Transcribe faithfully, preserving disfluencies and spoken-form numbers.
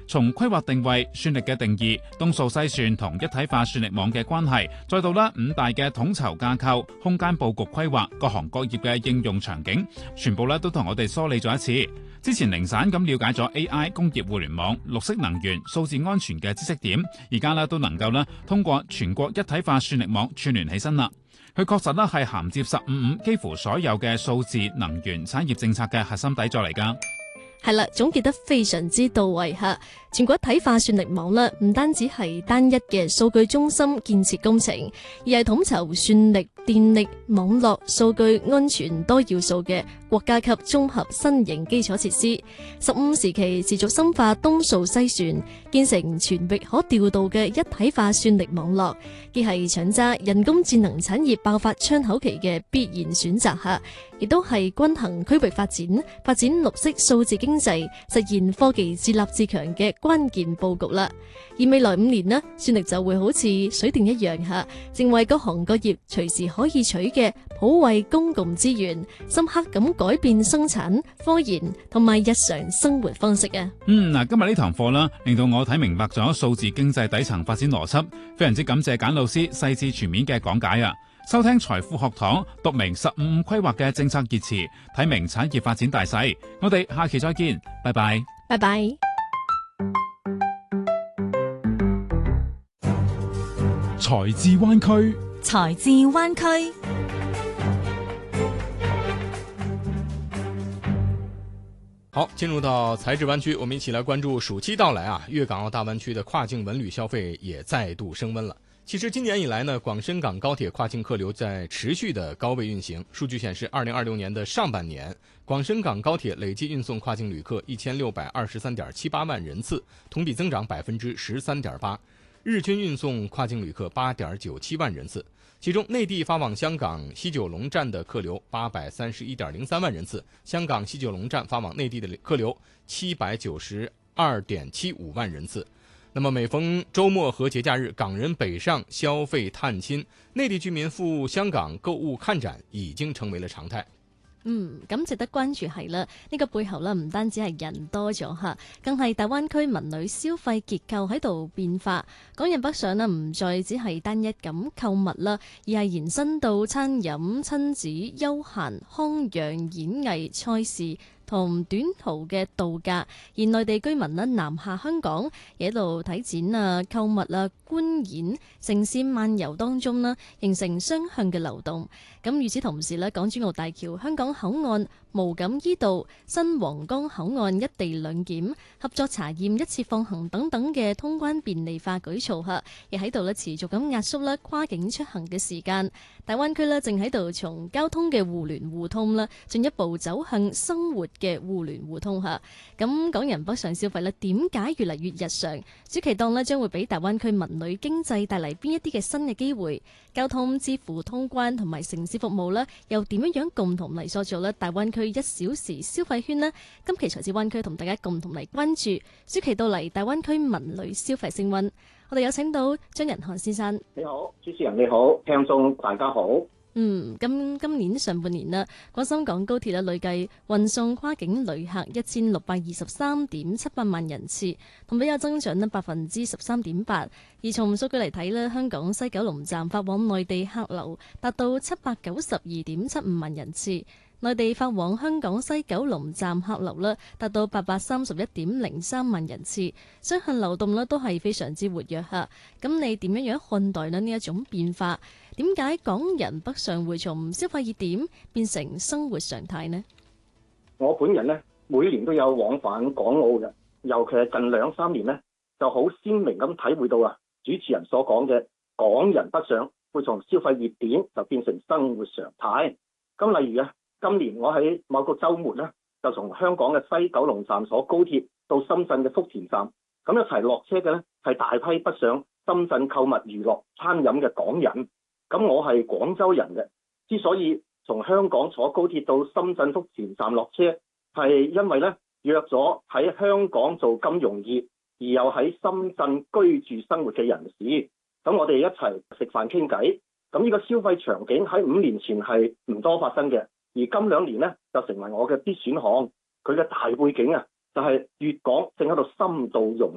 從規劃定位、算力嘅定義、東數西算同一體化算力網嘅關係，再到啦五大嘅統籌架構、空間佈局規劃、各行各業嘅應用場景，全部咧都同我哋梳理咗一次。之前零散咁了解咗 A I、工業互聯網、綠色能源、數字安全嘅知識點，而家咧都能夠咧通過全國一體化算力網串聯起身啦。佢確實咧係銜接十五五幾乎所有嘅數字能源產業政策嘅核心底座嚟㗎。 係啦，總結得非常之到位吓。全國一體化算力網呢，唔單止係單一嘅數據中心建設工程，而係統籌算力、電力、網絡、數據安全多要素嘅國家級綜合新型基礎設施。十五時期持續深化東數西算，建成全域可調度嘅一體化算力網絡，既係搶揸人工智能產業爆發窗口期嘅必然選擇吓，亦都係均衡區域發展、發展綠色數字經濟、實現科技自立自強嘅關鍵佈局啦。而未來五年呢，算力就會好似水電一樣吓，成為各行各業隨時可以取嘅普惠公共資源，深刻咁改變生產、科研同埋日常生活方式啊。 嗯，嗱，今日呢堂課啦，令到我睇明白咗數字經濟底層發展邏輯，非常之感謝簡老師細緻全面嘅講解啊！收聽財富學堂，讀明十五五規劃嘅政策熱詞，睇明產業發展大勢。我哋下期再見，拜拜， 拜拜。 財智灣區， 財智灣區。 好，進入到財智灣區，我們一起來關注暑期到來啊，粵港澳大灣區的跨境文旅消費也再度升溫了。其實今年以來呢，廣深港高鐵跨境客流在持續的高位運行。數據顯示，二零二六年的上半年，廣深港高鐵累計運送跨境旅客一千六百二十三點七八萬人次，同比增長百分之十三點八。日均運送跨境旅客八點九七萬人次，其中內地發往香港西九龍站的客流八百三十一點零三萬人次，香港西九龍站發往內地的客流七百九十二點七五萬人次。那麼每逢周末和節假日，港人北上消費探親，內地居民赴香港購物看展已經成為了常態。 嗯，咁值得關注係啦，呢個背後呢唔單止係人多咗吓，更係大灣區文旅消費結構喺度變化。港人北上呢唔再只係單一咁購物啦，而係延伸到餐飲、親子、休閒、康養、演藝、賽事同短途嘅度假。而內地居民呢南下香港，亦喺度睇展啊、購物啊、觀演、城市漫遊當中呢，形成雙向嘅流動。咁與此同時呢，港珠澳大橋、香港口岸、無錦衣道、新皇崗口岸一地兩檢、合作查驗、一次放行等等嘅通關便利化舉措下，亦喺度咧持續咁壓縮咧跨境出行嘅時間。大灣區咧正喺度從交通嘅互聯互通啦，進一步走向生活嘅互聯互通下。咁港人北上消費咧，點解越嚟越日常？暑期檔咧將會俾大灣區文旅經濟帶嚟邊一啲嘅新嘅機會？交通、支付、通關同埋城市服務咧，又點樣樣共同嚟塑造咧大灣區一小時消費圈呢？今期財智灣區同大家共同嚟關注暑期到嚟大灣區文旅消費升溫。我哋有請到張仁漢先生。 你好，主持人你好，聽眾大家好。 嗯，今今年上半年啦，廣深港高鐵咧累計運送跨境旅客一千六百二十三點七八萬人次，同比有增長咧百分之十三點八。而從數據嚟睇咧，香港西九龍站發往內地客流達到七百九十二點七五萬人次。內地發往香港西九龍站客流咧達到八百三十一點零三萬人次，雙向流動咧都係非常之活躍嚇。咁你點樣樣看待咧呢一種變化？點解港人北上會從消費熱點變成生活常態呢？ 我本人咧每年都有往返港澳嘅，尤其係近兩三年咧就好鮮明咁體會到啊，主持人所講嘅港人北上會從消費熱點就變成生活常態。咁例如啊，今年我喺某個週末咧，就從香港嘅西九龍站坐高鐵到深圳嘅福田站，咁一齊落車嘅咧係大批北上深圳購物、娛樂、餐飲嘅港人。咁我係廣州人嘅，之所以從香港坐高鐵到深圳福田站落車，係因為咧約咗喺香港做金融業而又喺深圳居住生活嘅人士，咁我哋一齊食飯傾偈。咁呢個消費場景喺五年前係唔多發生嘅。而今兩年咧，就成為我嘅必選項。佢嘅大背景啊，就係粵港正喺度深度融